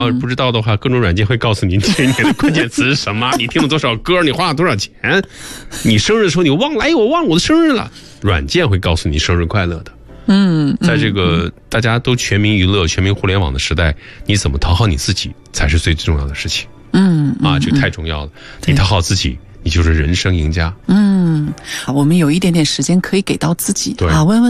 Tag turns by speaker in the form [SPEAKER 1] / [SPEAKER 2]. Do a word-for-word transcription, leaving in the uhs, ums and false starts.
[SPEAKER 1] 啊，不知道的话，各种软件会告诉你这一年的关键词是什么，你听了多少歌，你花了多少钱，你生日的时候你忘了，哎，我忘了我的生日了，软件会告诉你生日快乐的。
[SPEAKER 2] 嗯，
[SPEAKER 1] 在这个大家都全民娱乐、全民互联网的时代，你怎么讨好你自己才是最重要的事情。
[SPEAKER 2] 嗯
[SPEAKER 1] 啊，这个太重要了。你讨好自己，你就是人生赢家。
[SPEAKER 2] 嗯，我们有一点点时间可以给到自己。
[SPEAKER 1] 对
[SPEAKER 2] 啊，问问。